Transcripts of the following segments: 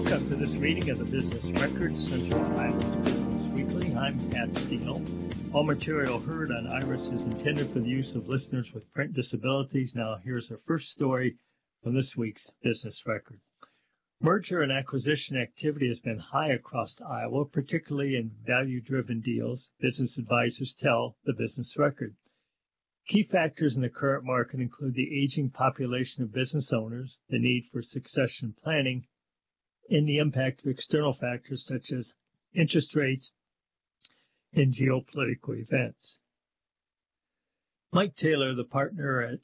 Welcome to this reading of the Business Record, Central Iowa's Business Weekly. I'm Pat Steele. All material heard on IRIS is intended for the use of listeners with print disabilities. Now, here's our first story from this week's Business Record. Merger and acquisition activity has been high across Iowa, particularly in value-driven deals, business advisors tell the Business Record. Key factors in the current market include the aging population of business owners, the need for succession planning, and the impact of external factors such as interest rates and geopolitical events. Mike Taylor, a partner at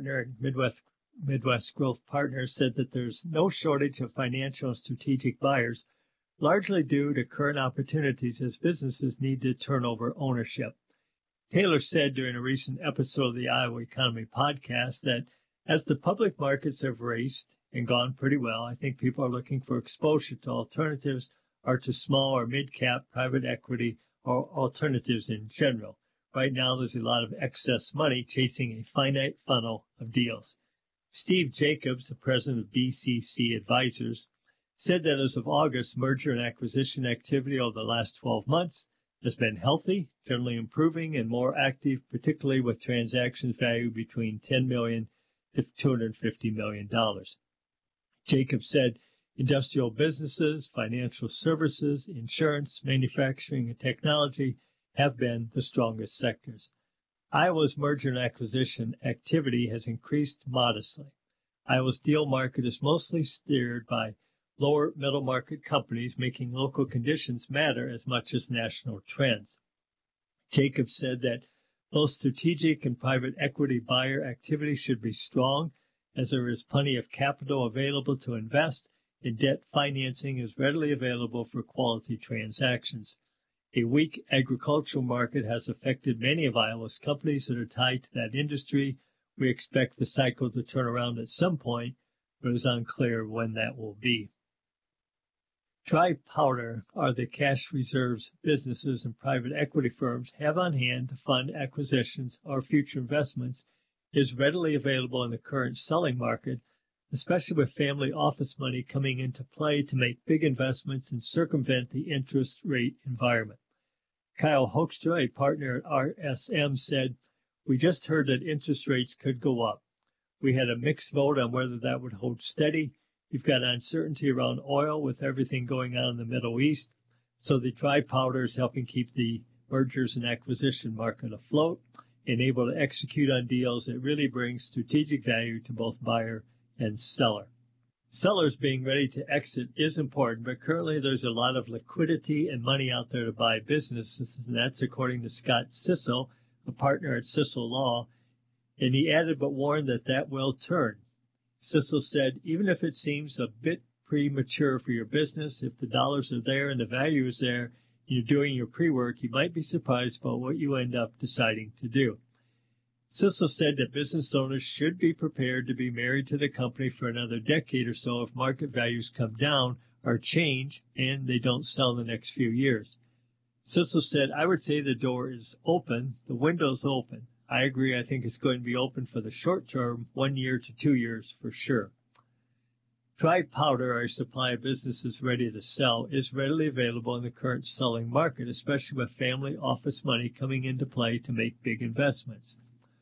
Midwest Growth Partners, said that there's no shortage of financial and strategic buyers, largely due to current opportunities as businesses need to turn over ownership. Taylor said during a recent episode of the Iowa Economy podcast that as the public markets have raced and gone pretty well, I think people are looking for exposure to alternatives or to small or mid-cap private equity or alternatives in general. Right now, there's a lot of excess money chasing a finite funnel of deals. Steve Jacobs, the president of BCC Advisors, said that as of August, merger and acquisition activity over the last 12 months has been healthy, generally improving, and more active, particularly with transactions value between $10 million to $250 million. Jacobs said industrial businesses, financial services, insurance, manufacturing, and technology have been the strongest sectors. Iowa's merger and acquisition activity has increased modestly. Iowa's deal market is mostly steered by lower middle market companies, making local conditions matter as much as national trends. Jacobs said that both strategic and private equity buyer activity should be strong, as there is plenty of capital available to invest, and debt financing is readily available for quality transactions. A weak agricultural market has affected many of Iowa's companies that are tied to that industry. We expect the cycle to turn around at some point, but it is unclear when that will be. Dry powder are the cash reserves businesses and private equity firms have on hand to fund acquisitions or future investments is readily available in the current selling market, especially with family office money coming into play to make big investments and circumvent the interest rate environment. Kyle Hoekstra, a partner at RSM, said, "We just heard that interest rates could go up. We had a mixed vote on whether that would hold steady. You've got uncertainty around oil with everything going on in the Middle East, so the dry powder is helping keep the mergers and acquisition market afloat and able to execute on deals that really bring strategic value to both buyer and seller." Sellers being ready to exit is important, but currently there's a lot of liquidity and money out there to buy businesses, and that's according to Scott Sissel, a partner at Sissel Law, and he added but warned that will turn. Sissel said, "Even if it seems a bit premature for your business, if the dollars are there and the value is there, and you're doing your pre-work, you might be surprised about what you end up deciding to do." Sissel said that business owners should be prepared to be married to the company for another decade or so if market values come down or change and they don't sell in the next few years. Sissel said, "I would say the door is open, the window's open. I agree, I think it's going to be open for the short term, 1 year to 2 years for sure." Dry powder, or a supply of businesses ready to sell, is readily available in the current selling market, especially with family office money coming into play to make big investments.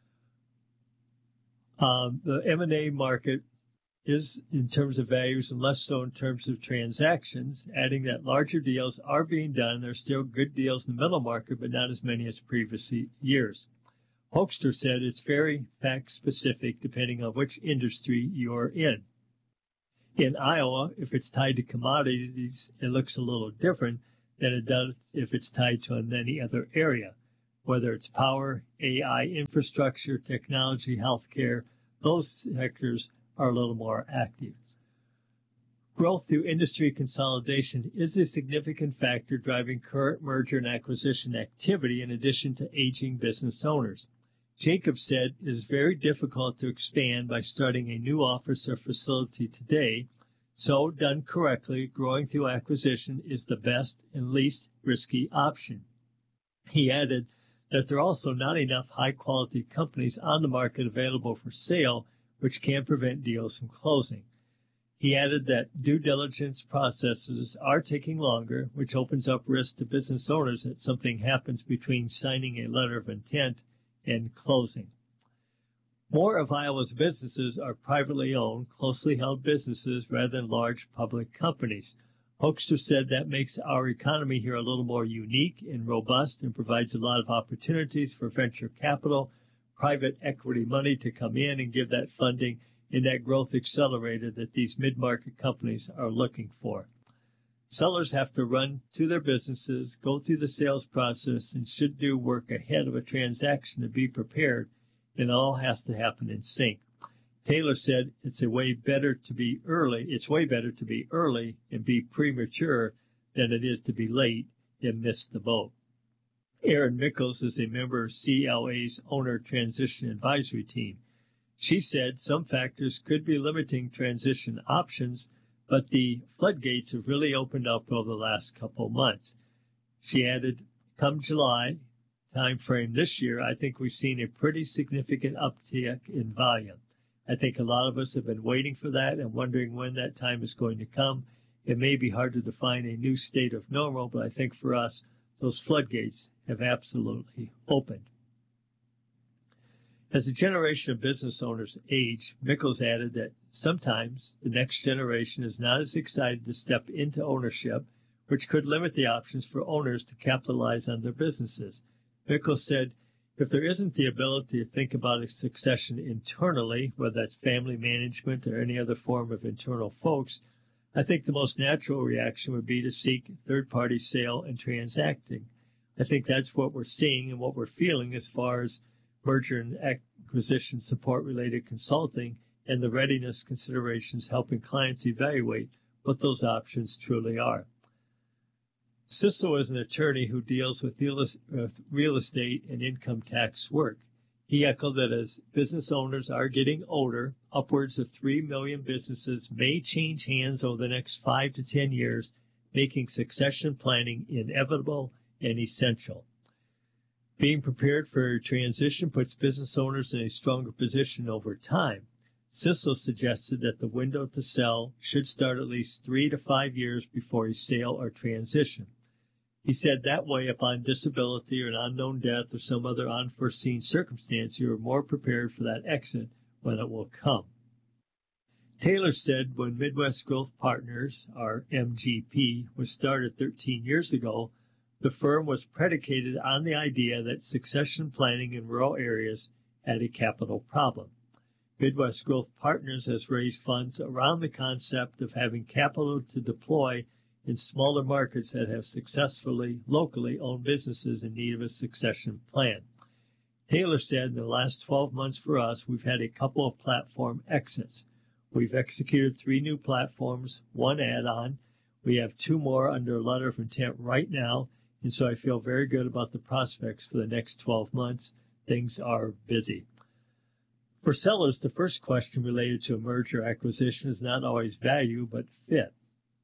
The M&A market is in terms of values and less so in terms of transactions, adding that larger deals are being done. There are still good deals in the middle market, but not as many as previous years. Hoekstra said it's very fact-specific depending on which industry you're in. In Iowa, if it's tied to commodities, it looks a little different than it does if it's tied to any other area. Whether it's power, AI infrastructure, technology, healthcare, those sectors are a little more active. Growth through industry consolidation is a significant factor driving current merger and acquisition activity in addition to aging business owners. Jacobs said it is very difficult to expand by starting a new office or facility today, so done correctly, growing through acquisition is the best and least risky option. He added that there are also not enough high-quality companies on the market available for sale, which can prevent deals from closing. He added that due diligence processes are taking longer, which opens up risk to business owners that something happens between signing a letter of intent and closing. More of Iowa's businesses are privately owned, closely held businesses rather than large public companies. Hoekstra said that makes our economy here a little more unique and robust and provides a lot of opportunities for venture capital, private equity money to come in and give that funding and that growth accelerator that these mid-market companies are looking for. Sellers have to run to their businesses, go through the sales process, and should do work ahead of a transaction to be prepared, and it all has to happen in sync. Taylor said it's way better to be early and be premature than it is to be late and miss the boat. Erin Mickles is a member of CLA's Owner Transition Advisory Team. She said some factors could be limiting transition options, but the floodgates have really opened up over the last couple of months. She added, come July timeframe this year, I think we've seen a pretty significant uptick in volume. I think a lot of us have been waiting for that and wondering when that time is going to come. It may be hard to define a new state of normal, but I think for us, those floodgates have absolutely opened. As the generation of business owners age, Mickles added that sometimes the next generation is not as excited to step into ownership, which could limit the options for owners to capitalize on their businesses. Mickles said, if there isn't the ability to think about a succession internally, whether that's family management or any other form of internal folks, I think the most natural reaction would be to seek third-party sale and transacting. I think that's what we're seeing and what we're feeling as far as merger and acquisition support-related consulting and the readiness considerations helping clients evaluate what those options truly are. Sissel is an attorney who deals with real estate and income tax work. He echoed that as business owners are getting older, upwards of 3 million businesses may change hands over the next 5 to 10 years, making succession planning inevitable and essential. Being prepared for transition puts business owners in a stronger position over time. Sissel suggested that the window to sell should start at least 3 to 5 years before a sale or transition. He said that way, upon disability or an unknown death or some other unforeseen circumstance, you are more prepared for that exit when it will come. Taylor said when Midwest Growth Partners, or MGP, was started 13 years ago, the firm was predicated on the idea that succession planning in rural areas had a capital problem. Midwest Growth Partners has raised funds around the concept of having capital to deploy in smaller markets that have successfully locally owned businesses in need of a succession plan. Taylor said in the last 12 months for us, we've had a couple of platform exits. We've executed 3 new platforms, 1 add-on. We have 2 more under a letter of intent right now, and so I feel very good about the prospects for the next 12 months. Things are busy. For sellers, the first question related to a merger acquisition is not always value, but fit.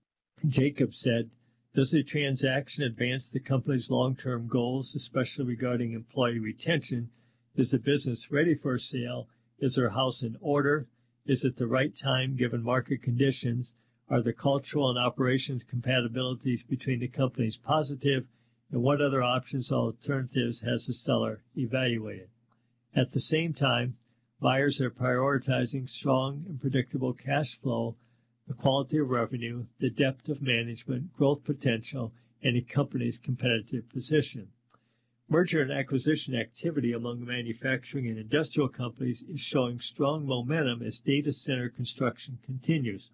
Jacob said, does the transaction advance the company's long-term goals, especially regarding employee retention? Is the business ready for a sale? Is their house in order? Is it the right time given market conditions? Are the cultural and operations compatibilities between the companies positive? And what other options or alternatives has the seller evaluated? At the same time, buyers are prioritizing strong and predictable cash flow, the quality of revenue, the depth of management, growth potential, and a company's competitive position. Merger and acquisition activity among manufacturing and industrial companies is showing strong momentum as data center construction continues.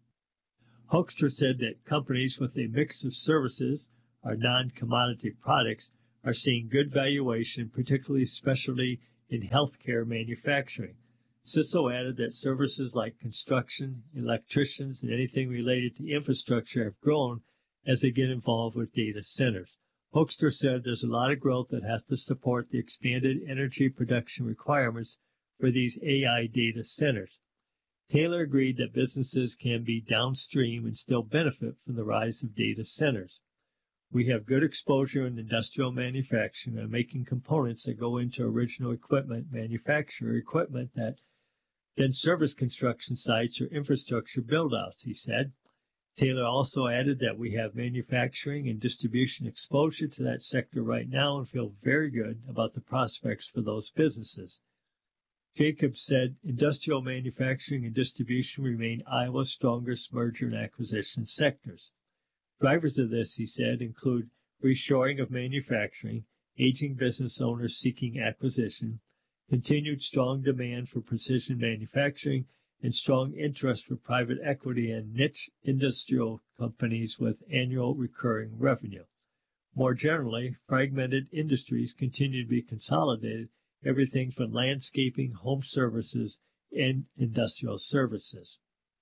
Hoekstra said that companies with a mix of services, or non-commodity products, are seeing good valuation, particularly especially in healthcare manufacturing. Sissel added that services like construction, electricians, and anything related to infrastructure have grown as they get involved with data centers. Hoekstra said there's a lot of growth that has to support the expanded energy production requirements for these AI data centers. Taylor agreed that businesses can be downstream and still benefit from the rise of data centers. We have good exposure in industrial manufacturing and making components that go into original equipment manufacturer equipment that then service construction sites or infrastructure build-outs, he said. Taylor also added that we have manufacturing and distribution exposure to that sector right now and feel very good about the prospects for those businesses. Jacobs said industrial manufacturing and distribution remain Iowa's strongest merger and acquisition sectors. Drivers of this, he said, include reshoring of manufacturing, aging business owners seeking acquisition, continued strong demand for precision manufacturing, and strong interest for private equity and niche industrial companies with annual recurring revenue. More generally, fragmented industries continue to be consolidated, everything from landscaping, home services, and industrial services.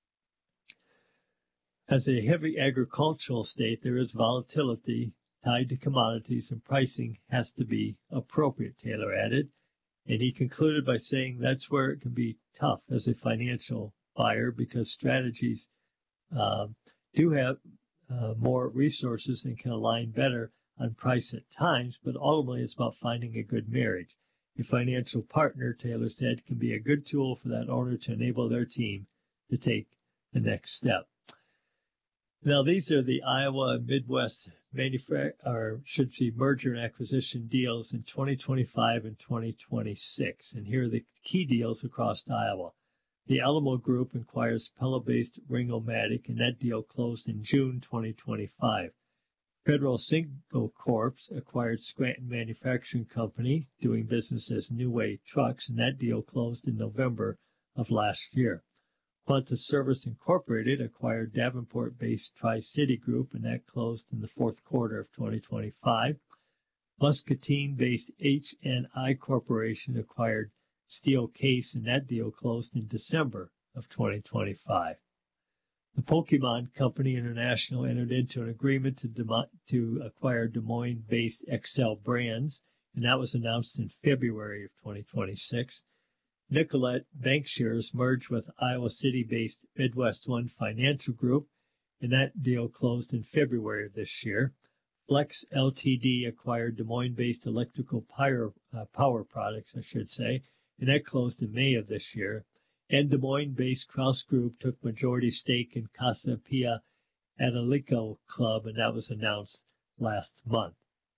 As a heavy agricultural state, there is volatility tied to commodities, and pricing has to be appropriate, Taylor added. And he concluded by saying that's where it can be tough as a financial buyer because strategies do have more resources and can align better on price at times, but ultimately it's about finding a good marriage. A financial partner, Taylor said, can be a good tool for that owner to enable their team to take the next step. Now, these are the Iowa and Midwest merger and acquisition deals in 2025 and 2026. And here are the key deals across Iowa. The Alamo Group acquires Pella-based Ring-O-Matic, and that deal closed in June 2025. Federal Signal Corp acquired Scranton Manufacturing Company, doing business as New Way Trucks, and that deal closed in November of last year. Quanta Service Incorporated acquired Davenport-based Tri-City Group, and that closed in the fourth quarter of 2025. Muscatine-based HNI Corporation acquired Steel Case, and that deal closed in December of 2025. The Pokemon Company International entered into an agreement to acquire Des Moines-based Excel Brands, and that was announced in February of 2026. Nicollet Bankshares merged with Iowa City-based Midwest One Financial Group, and that deal closed in February of this year. Flex Ltd. acquired Des Moines-based Electrical Power Products, and that closed in May of this year. And Des Moines-based Krause Group took majority stake in Casa Pia Adelico Club, and that was announced last month.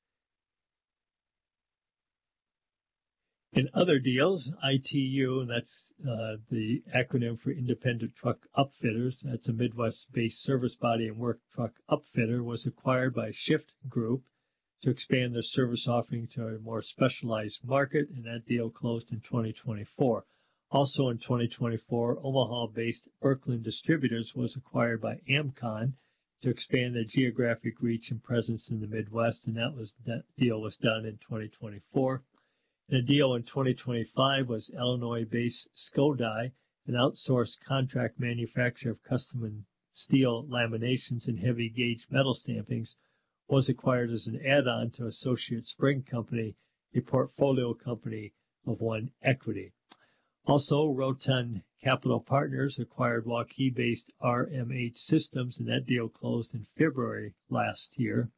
In other deals, ITU, and that's the acronym for Independent Truck Upfitters, that's a Midwest-based service body and work truck upfitter, was acquired by Shift Group to expand their service offering to a more specialized market, and that deal closed in 2024. Also in 2024, Omaha-based Berkland Distributors was acquired by Amcon to expand their geographic reach and presence in the Midwest, and that deal was done in 2024. And a deal in 2025 was Illinois-based Skodai, an outsourced contract manufacturer of custom and steel laminations and heavy gauge metal stampings, was acquired as an add-on to Associate Spring Company, a portfolio company of One Equity. Also, Rotund Capital Partners acquired Waukee-based RMH Systems, and that deal closed in February last year.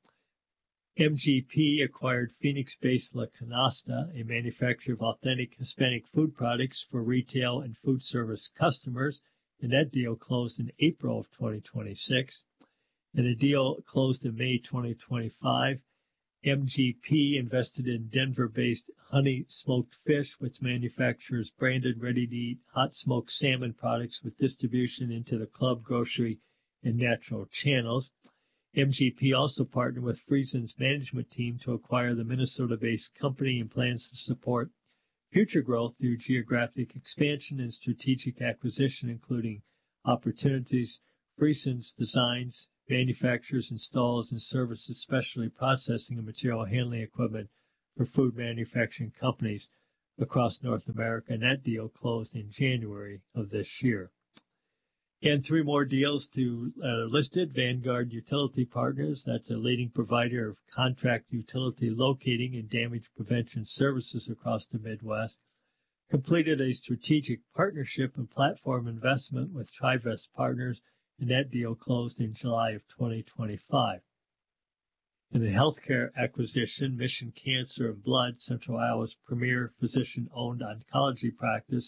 MGP acquired Phoenix-based La Canasta, a manufacturer of authentic Hispanic food products for retail and food service customers, and that deal closed in April of 2026. And a deal closed in May 2025. MGP invested in Denver-based Honey Smoked Fish, which manufactures branded ready-to-eat hot smoked salmon products with distribution into the club, grocery, and natural channels. MGP also partnered with Friesen's management team to acquire the Minnesota-based company and plans to support future growth through geographic expansion and strategic acquisition, including opportunities. Friesen's designs, manufactures, installs, and services specialty processing and material handling equipment for food manufacturing companies across North America, and that deal closed in January of this year. And three more deals listed. Vanguard Utility Partners, that's a leading provider of contract utility locating and damage prevention services across the Midwest, completed a strategic partnership and platform investment with Trivest Partners, and that deal closed in July of 2025. In the healthcare acquisition, Mission Cancer and Blood, Central Iowa's premier physician-owned oncology practice,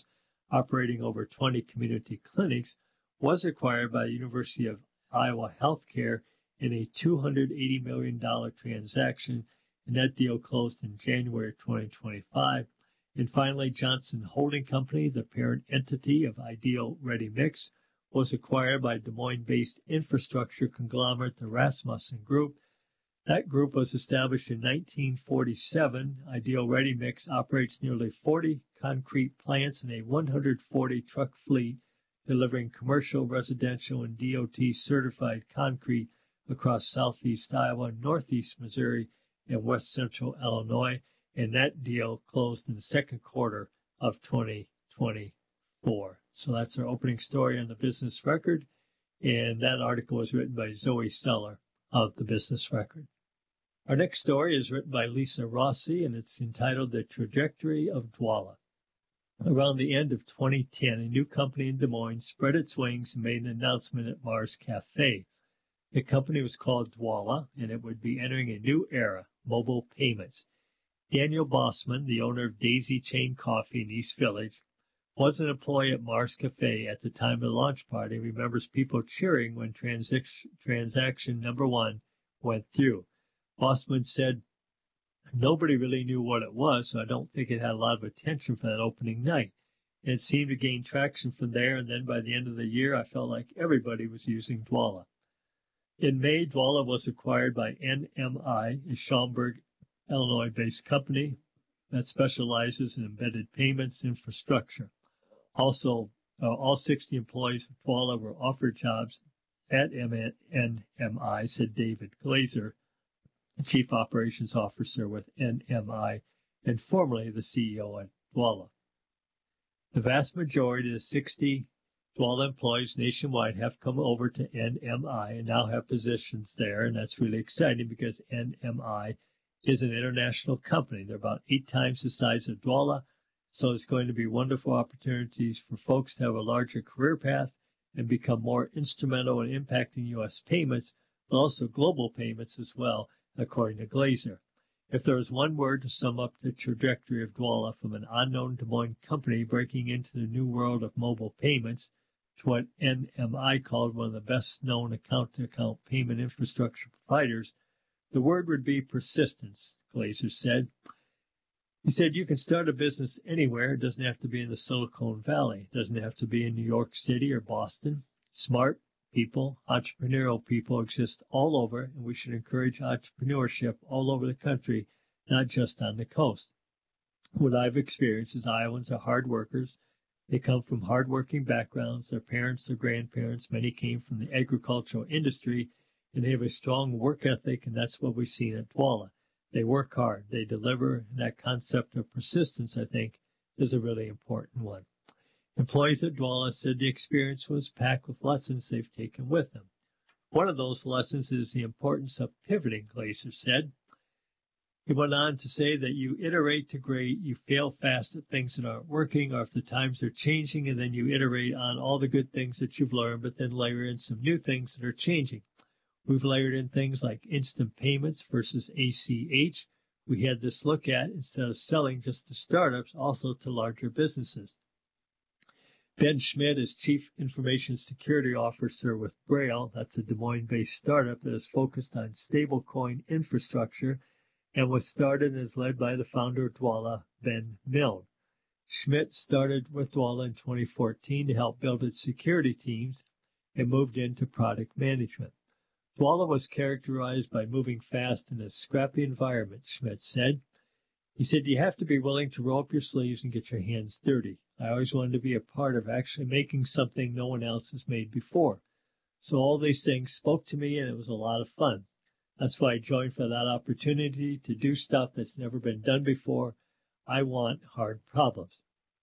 operating over 20 community clinics, was acquired by the University of Iowa Healthcare in a $280 million transaction, and that deal closed in January 2025. And finally, Johnson Holding Company, the parent entity of Ideal Ready Mix, was acquired by Des Moines-based infrastructure conglomerate the Rasmussen Group. That group was established in 1947. Ideal Ready Mix operates nearly 40 concrete plants and a 140-truck fleet, delivering commercial, residential, and DOT-certified concrete across southeast Iowa, northeast Missouri, and west central Illinois. And that deal closed in the second quarter of 2024. So that's our opening story on the Business Record, and that article was written by Zoe Seller of the Business Record. Our next story is written by Lisa Rossi, and it's entitled The Trajectory of Dwolla. Around the end of 2010, a new company in Des Moines spread its wings and made an announcement at Mars Cafe. The company was called Dwolla, and it would be entering a new era, mobile payments. Daniel Bossman, the owner of Daisy Chain Coffee in East Village, was an employee at Mars Cafe at the time of the launch party, remembers people cheering when transaction number one went through. Bossman said, "Nobody really knew what it was, so I don't think it had a lot of attention for that opening night. And it seemed to gain traction from there, and then by the end of the year, I felt like everybody was using Dwolla." In May, Dwolla was acquired by NMI, a Schaumburg, Illinois-based company that specializes in embedded payments infrastructure. Also, all 60 employees of Dwolla were offered jobs at NMI, said David Glazer, the Chief Operations Officer with NMI and formerly the CEO at Dwolla. The vast majority of the 60 Dwolla employees nationwide have come over to NMI and now have positions there, and that's really exciting because NMI is an international company. They're about 8 times the size of Dwolla, so it's going to be wonderful opportunities for folks to have a larger career path and become more instrumental in impacting U.S. payments, but also global payments as well, according to Glazer. If there was one word to sum up the trajectory of Dwolla from an unknown Des Moines company breaking into the new world of mobile payments to what NMI called one of the best-known account-to-account payment infrastructure providers, the word would be persistence, Glazer said. He said, "You can start a business anywhere. It doesn't have to be in the Silicon Valley. It doesn't have to be in New York City or Boston. Smart people, entrepreneurial people exist all over, and we should encourage entrepreneurship all over the country, not just on the coast. What I've experienced is Iowans are hard workers. They come from hard-working backgrounds. Their parents, their grandparents, many came from the agricultural industry, and they have a strong work ethic, and that's what we've seen at Dwolla. They work hard, they deliver, and that concept of persistence, I think, is a really important one." Employees at Dwolla said the experience was packed with lessons they've taken with them. One of those lessons is the importance of pivoting, Glazer said. He went on to say that you iterate to great, you fail fast at things that aren't working, or if the times are changing, and then you iterate on all the good things that you've learned, but then layer in some new things that are changing. We've layered in things like instant payments versus ACH. We had this look at, instead of selling just to startups, also to larger businesses. Ben Schmidt is Chief Information Security Officer with Braille. That's a Des Moines-based startup that is focused on stablecoin infrastructure and was started and is led by the founder of Dwolla, Ben Milne. Schmidt started with Dwolla in 2014 to help build its security teams and moved into product management. Dwolla was characterized by moving fast in a scrappy environment, Schmidt said. He said, "You have to be willing to roll up your sleeves and get your hands dirty. I always wanted to be a part of actually making something no one else has made before. So all these things spoke to me, and it was a lot of fun. That's why I joined, for that opportunity to do stuff that's never been done before. I want hard problems."